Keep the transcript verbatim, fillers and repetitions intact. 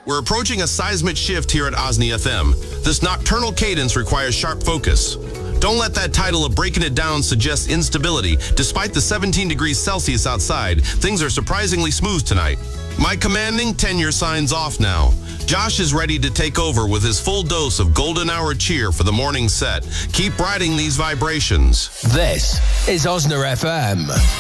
We're approaching a seismic shift here at Osney F M. This nocturnal cadence requires sharp focus. Don't let that title of Breaking It Down suggest instability. Despite the seventeen degrees Celsius outside, things are surprisingly smooth tonight. My commanding tenure signs off now. Josh is ready to take over with his full dose of golden hour cheer for the morning set. Keep riding these vibrations. This is Osner F M.